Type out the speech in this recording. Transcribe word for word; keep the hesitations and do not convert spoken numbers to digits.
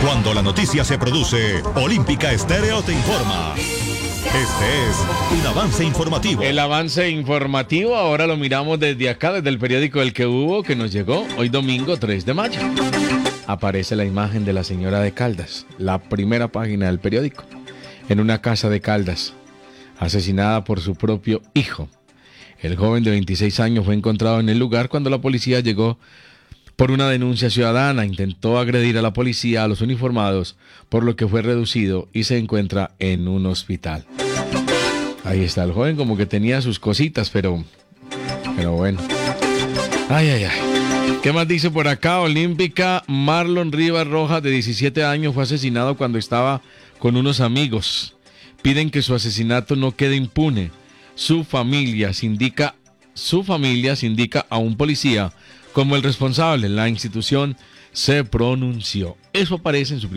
Cuando la noticia se produce, Olímpica Estéreo te informa. Este es un avance informativo. El avance informativo ahora lo miramos desde acá, desde el periódico El que hubo, que nos llegó hoy domingo tres de mayo. Aparece la imagen de la señora de Caldas, la primera página del periódico, en una casa de Caldas, asesinada por su propio hijo. El joven de veintiséis años fue encontrado en el lugar cuando la policía llegó por una denuncia ciudadana. Intentó agredir a la policía, a los uniformados, por lo que fue reducido y se encuentra en un hospital. Ahí está el joven, como que tenía sus cositas, pero, pero bueno. Ay, ay, ay. ¿Qué más dice por acá? Olímpica, Marlon Rivas Rojas, de diecisiete años, fue asesinado cuando estaba con unos amigos. Piden que su asesinato no quede impune. Su familia se indica, su familia se indica a un policía como el responsable. La institución se pronunció. Eso aparece en su